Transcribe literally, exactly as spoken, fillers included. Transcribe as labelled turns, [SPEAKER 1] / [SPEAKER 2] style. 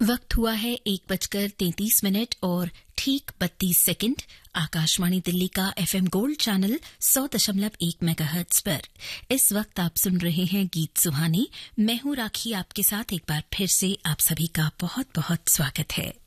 [SPEAKER 1] वक्त हुआ है एक बजकर तैंतीस मिनट और ठीक बत्तीस सेकंड। आकाशवाणी दिल्ली का एफएम गोल्ड चैनल सौ दशमलव एक मेगाहर्ट्ज पर इस वक्त आप सुन रहे हैं गीत सुहानी। मैं हूं राखी, आपके साथ एक बार फिर से आप सभी का बहुत बहुत स्वागत है।